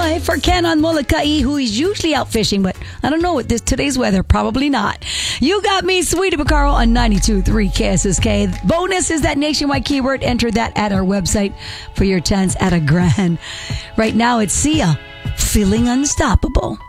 Aloy for Ken on Molokai, who is usually out fishing, but I don't know what today's weather. Probably not. You got me, Sweetie Picaro, on 92.3 KSSK. Bonus is that nationwide keyword. Enter that at our website for your chance at $1,000. Right now, it's Sia, Feeling Unstoppable.